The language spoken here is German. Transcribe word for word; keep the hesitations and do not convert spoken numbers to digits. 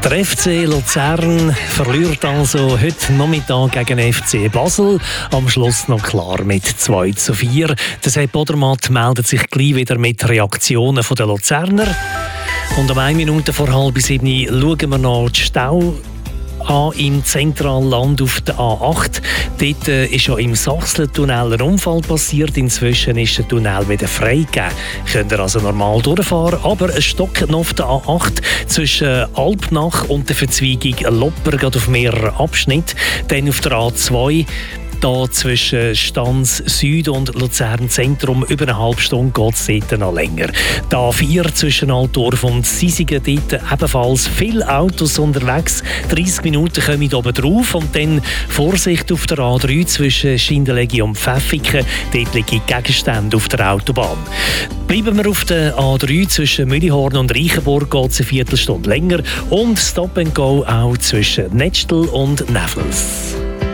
Der F C Luzern verliert also heute Nachmittag gegen F C Basel. Am Schluss noch klar mit zwei zu vier. Der Sepp Odermatt meldet sich gleich wieder mit Reaktionen der Luzerner. Und um eine Minute vor halb sieben schauen wir noch die Stau an im Zentralland auf der A acht. Dort äh, ist ja im Sachsentunnel ein Unfall passiert. Inzwischen ist der Tunnel wieder freigegeben. Könnt ihr also normal durchfahren. Aber es stockt noch auf der A acht zwischen Alpnach und der Verzweigung Lopper, gerade auf mehreren Abschnitten. Dann auf der A zwei. Da zwischen Stanz Süd und Luzern Zentrum über eine halbe Stunde geht es dort noch länger. Die A vier zwischen Altdorf und Sisigen, dort ebenfalls viele Autos unterwegs. dreissig Minuten kommen oben drauf und dann Vorsicht auf der A drei zwischen Schindellegi und Pfäffiken. Dort liegen Gegenstände auf der Autobahn. Bleiben wir auf der A drei zwischen Mühlihorn und Reichenburg, geht es eine Viertelstunde länger. Und Stop and Go auch zwischen Nettstel und Nevels.